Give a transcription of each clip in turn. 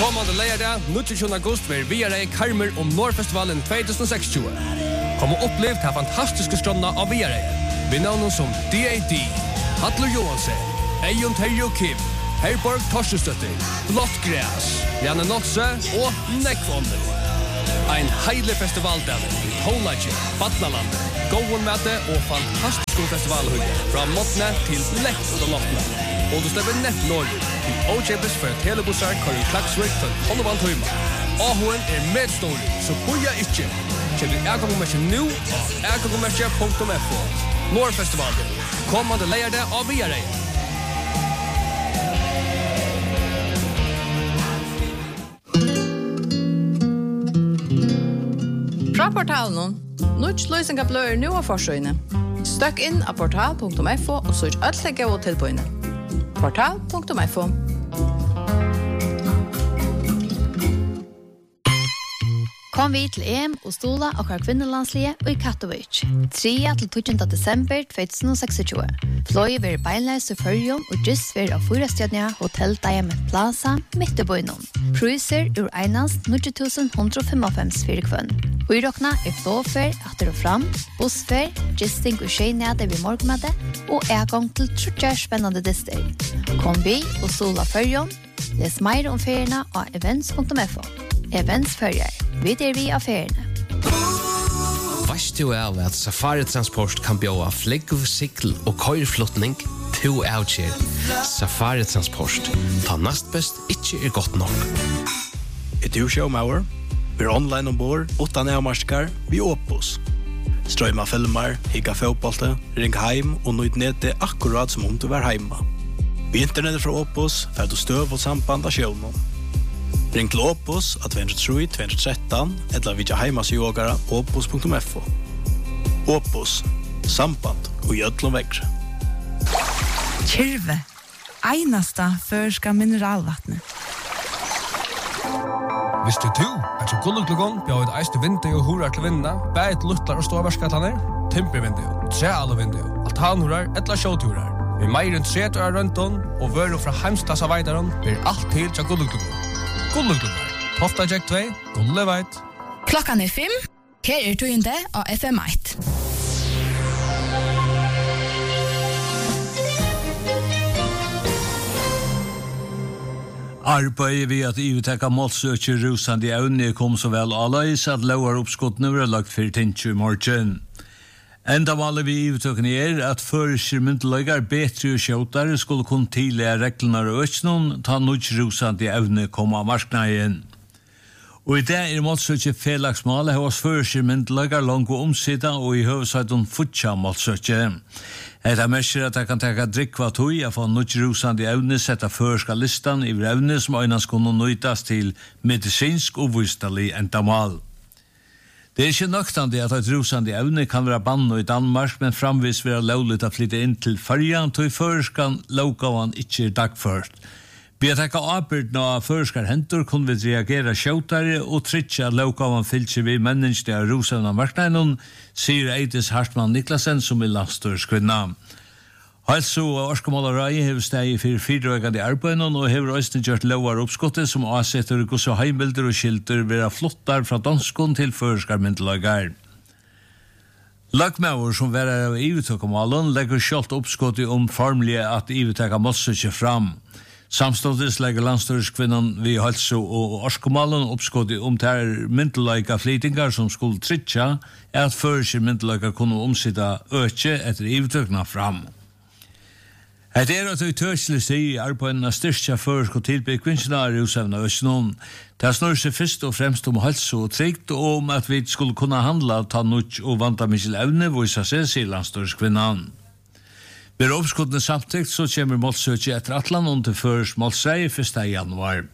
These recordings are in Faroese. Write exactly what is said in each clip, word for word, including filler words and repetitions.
Kommande leierdag, tjuende august, vil vi gjøre Karmer om Nordfestivalen tjugo tjugosex. Kom og opplev til fantastiske strømna av Viareie. Vi navner som D A D, Hadler Johansen, Eion Terje og Kim, Herborg Torstestøtter, Blått Græs, Janne Notse og Nekvånder. Ein heilig festivaldag i Tolaget, Badnaland, Gåen Mette og fantastisk festivalhugge fra Måttene til Lekt og Lottene. Og du slipper nett Norge til O J Bus for telebussar Karin Klaksvik til Hollovan Tøyma. A H N er medstor, så boja ikke. Kjenn du ergangommerkje nu og ergangommerkje punktum F O. Nordfestivalen, kommande leierdag av Viareie. Fra portalen, Nuts løysinga bløyer nu av forsøyene. Støkk inn av portal punktum F O og søk alt legge og tilbøyene. portal punktum F O. Kom vi til E M og stola og kvar kvinnelandslige og i Katowice. tredje til tjuende desember tjugo tjugosex. Fløy ver beinleis til Førjum og just ver av Fyrastjadnia Hotel Diamond Plaza midt i bøynon. Priser ur einast nio tusen one hundred fifty-fem fyrir kvønn. Uirokna er flåfer, atter og fram, bussfer, gisting og skjeinede ved morgenmøte og ergang til trutjar spennende dister. Kom vi og stola Førjum. Les mer om feriene av events punktum F O. Events førjer. Vi er vi av feriene. Vast du av at Safari Transport kan bjåa flegg, sikkel og køyrflotning to avgjør. Safari Transport. Ta nast best ikke er godt nok. Er du showmauer? Vi er online ombord, utan avmarskar, vi Opus. Strøyma filmer, higga fotbollte, ring heim og nøyd nede akkurat som om du var heima. Vi internettet fra Opus, fer du støv og samband av sjånen. Ring til Opus at two oh three two one three eller vidja heimasjogara opus punktum F O. Opus, samband og jöllum vekre. Kyrve, einasta førska mineralvattnet. Visste du at så gulluglugon bjør et eiste vindu og hurar til vinna, bæt luttlar og ståvarskatlaner, timpervindu, trealuvindu, altanhurar, etla sjåturar. Vi meir enn tretur av røntun og vøru fra heimstasa veidaran blir alt til tja gulluglugon. Gulluglugon, Tofta Jack two, Gulleveit. Klokkan er fem, her er tøyende av F M eight. Arbeidet ved at ivetekka målsøkjer rusande evne kom så vel alais at lauar oppskottene var lagt for tinsju morgen. Enda vanlig vi ivetøkene er at føreskirmyndelagar betre og skjøtare skulle kunne tidligere reglene og økene ta nødt rusande evne kom av marknaden. Og i det er målsøkje felaksmale hos føreskirmyndelagar langt og omsida og i høvesøyden futja målsøkje. Eta mesjer at jeg kan teka drikkva tøy av få nødt rusande evne setta førska listan i evne som øynans kunne nøytas til medisinsk og vistali endamal. Det er ikke nøktandi at et rusande evne kan være banno i Danmark, men framvis være lovligt å flytte inn til farjan, tøy førskan lovgavan ikke er dagført. Vi har tekka avbyrd når førskar hentur kunne vi reagera skjøtare og trytja lovgavan fylse vi menneskene av rusande av marknaden, sier Eidis Hartmann Niklasen som er landstørskvinna. Altså, Orskamålarai hever steg for fyrrøygande arbeidene og hever også gjort lovar oppskottet som avsetter gos og heimbilder og skilter vera flottar fra danskon til førskarmyndelagar. Lagmaur som vera av ivetøkkamalen legger skjalt oppskottet om formlige at ivetøkka måtte ikke fram. Samståndes legger landstørskvinnan vi Halso og Orskamålen oppskottet om ter myndelaga flytingar som skulle trytja er at førskarmyndelagar kunne omsitta økje etter ivetøkna fram. Et er at vi tørselig sier i arbeidene styrkja førsk og tilbygg kvinnsjonar i usevna Østnån. Det snur seg først og fremst om halso og trygt og om at vi skulle kunne handla ta nutt og vanta mykjel evne vise seg, sier landstørskvinnan. Vi er oppskottene samtidig så kommer målsøkje etter atlan under først målsrei første januar.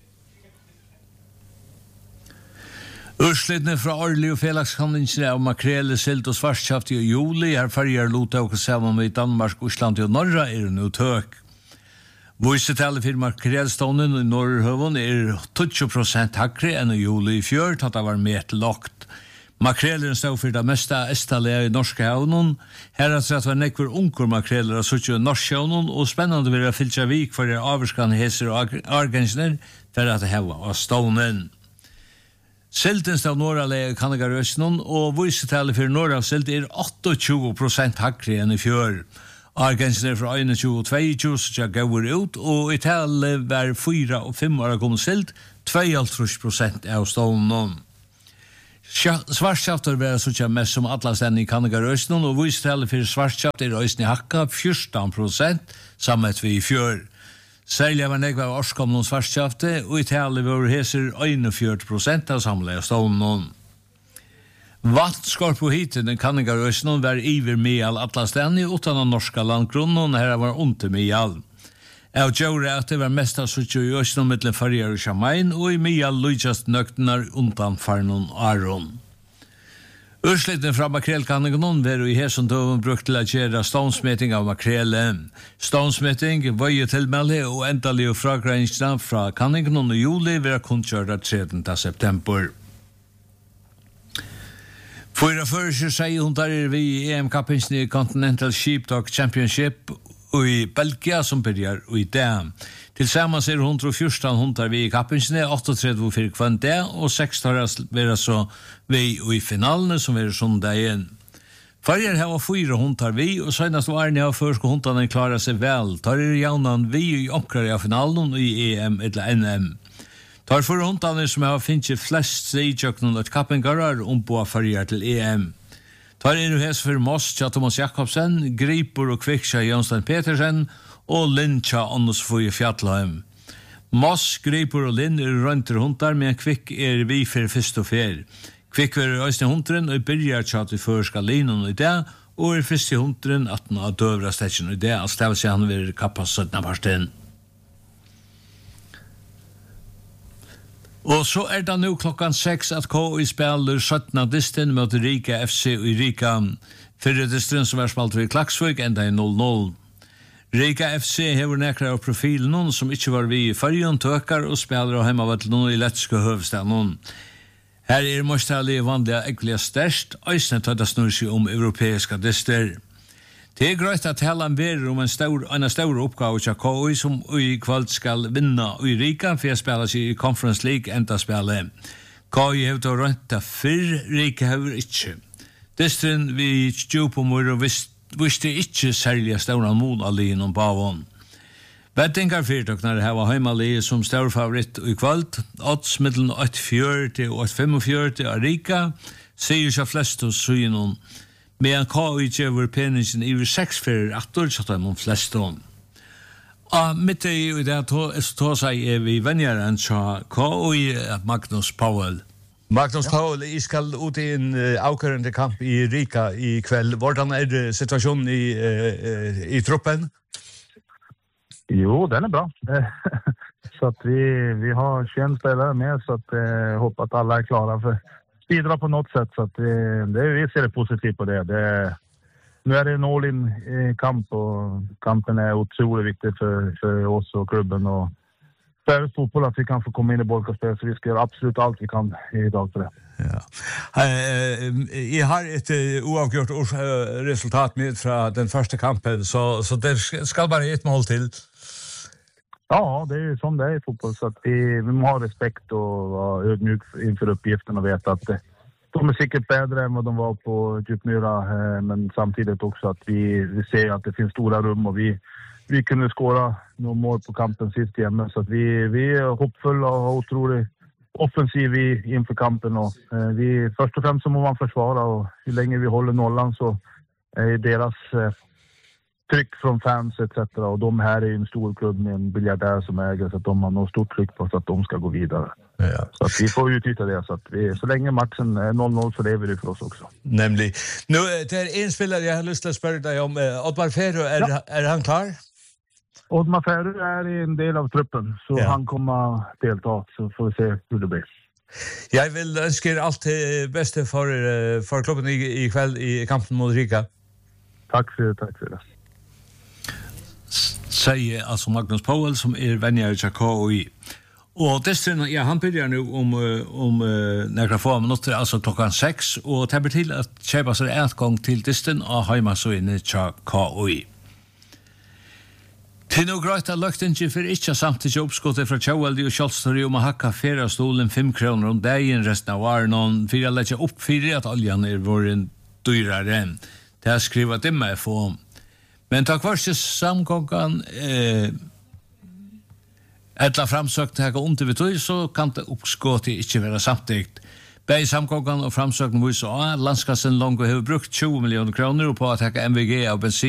Urslidene fra årlig og felagshandlingene av makrele, sild og svartkjaft i juli her farger lota og sammen med Danmark, Osland og Norra er nå tøk. Voisetallet for makrelstånden i Norrhøven er tjueto prosent hakre enn i juli i fjør, tatt det var mer til lagt. Makrelen stod for det meste estalige i norske havnen. Her er det var nekver unger makreler av suttje i norske havnen, og spennende vil jeg fylle vik for det avskane heser og argensner for at det heva av stånen. Silten stod norralige Kannegarøsnen, og visetallet for norra av silt er tjueåtte prosent hakre enn i fjør. Argensner fra tjueåtte og tjueto så jeg går ut, og i tallet var fyra og fem år kommet silt, tjueåtte prosent av stånen. Svartskjafter var så kjent mest som alle stedene i Kannegarøsnen, og visetallet for svartskjafter er øyne i hakka fjorton prosent, sammet vi i fjør. Særlig var nekva av årskomne svartskjafter, og i tallet var heser einogfjøruti prosent av samlet stånden. Vatnskorp på hiten i Kannegarøsnen var iver med all alle stedene utan av norska landgrunnen, her var onte med all. Jeg gjorde at det var mest av suttje i Øsnen mittlen Farjar og Sjamain, og i mye lujast nøgtenar undan Farnon Aron. Ursliten fra makrelkanningen var i hesen døven brukt til å gjøre stånsmeting av makrelen. Stånsmeting, vøye tilmelde og endelig fragreingsna fra kanningen i juli vil kunnkjøre trettende september. Fyra fører seg hundar er vi i E M-kappinsen i Continental Sheepdog Championship og i Belgia som byrjar og i det. Tilsammans er hundre og fjorton hundar vi i kappinsen, trettioåtta for kvann det, og seks tar være så vi og i finalene som er sondagen. Farger har fyra hundar vi, og senast var ni har først hundarna klarar seg vel. Tar er jaunan vi i omkrar av finalen og i E M eller N M. Tar for hundarna som har finnet flest stridjøknen og kappingarar ombå farger til E M. Tar er jo hes for Moss, tja Thomas Jakobsen, Gripur og Kviksja Jonstein Petersen, og Linn tja Anders Foye Fjattlaheim. Moss, Gripur og Linn er rønter hundar, men Kvik er vi for fyrst og fer. Kvik er øyne hundren, og byrjar tja til førska linon i det, og er fyrst i hundren at den har døvra stetjen i det, altså det vil si han vil kappas søttna parsten. Og så er det nå klokkan seks at K I spiller syttende disten mot Rika F C og Rika. Fyrre disten som er spalt ved Klaksvik enda i null null. Rika F C hever nekra av profilen noen som ikke var vi i fargen tøkar og spiller av hjemmevatt noen i lettiske høvestad noen. Her er målstallig vanlige ekkelig størst, øysene tar det snur seg om europeiske dister. Det er greit at hele ber om en stor, en stor oppgave til K I som i kveld skal vinne i Rika for jeg spiller seg i Conference League enda spillet. K I har til rønta før, Rika har ikke. Distren vi stjupomur og visste ikke særlig store mål av lien om bavån. Bettingar fyrtøkner her var heimalige som stor favoritt i kveld. Odds middelen åtte fjørti og åtte femogfjørti av Rika sier seg flest hos synen men K I gjør peningen i seks fyrir attor, så tar man flest om. Og midt i det så seg er vi vennjeren til K I Magnus Powell. Magnus Powell, jeg skal ut i en uh, avgjørende kamp i Rika i kveld. Hvordan er situasjonen i, uh, i truppen? Jo, den er bra. så att vi, vi har tjugo spelare med så att jag uh, hoppas att alla är klara för bidra på något sätt så att det, det vi ser det positivt på det. det nu är det en all-in eh, kamp och kampen är otroligt viktig för för oss och klubben och för fotboll att vi kan få komma in i bollspel så vi ska göra absolut allt vi kan idag för det. Ja. Eh jag har ett uh, oavgjort uh, resultat med från den första kampen så så det ska bara ett mål till. Ja, det är ju som det är i fotboll så att vi, vi måste ha respekt och vara ödmjuk inför uppgiften och veta att de är säkert bättre än vad de var på Djupmyra men samtidigt också att vi, vi ser att det finns stora rum och vi, vi kunde skåra några mål på kampen sist igen så att vi, vi är hoppfulla och otroligt offensiv inför kampen och eh, vi först och främst så må man försvara och hur länge vi håller nollan så är deras eh, tryck från fans et cetera och de här är en stor klubb med en biljardär som äger så att de har något stort tryck på så att de ska gå vidare. Ja. Så att vi får utnyttja det så att vi så länge matchen är noll noll så lever det för oss också. Nämligen. Nu det är en spelare jag har lust att fråga dig om Oddmar Ferro är ja. är han klar? Oddmar Ferro är en del av truppen så ja. han kommer delta så får vi se hur det blir. Jag vill önska allt det bästa för för klubben i i kväll i kampen mot Rika. Tack för tack för det. Säger alltså Magnus Powell som är vänner i K I. Och det ja, han börjar nu om om några få minuter, alltså klockan sex, och det blir till att köpa sig ett gång till disten och hemma så inne i K O I. Til noe greit av løgtingi for ikke samtidig oppskottet fra Tjauveldi og Kjolstori om å hakka fyrre stolen fem kroner om dagen resten av varen, og for å lette opp fyrir at oljan er våren dyrare. Det har skrivet det med få. Men takk for seg samgångan eh, etla framsøkt hekka under vi tog, så kan det oppskottet ikke være samtidig. Bei samgångan og framsøkten viser at landskassen langt har brukt tjue millioner kroner på at hekka M V G av bensin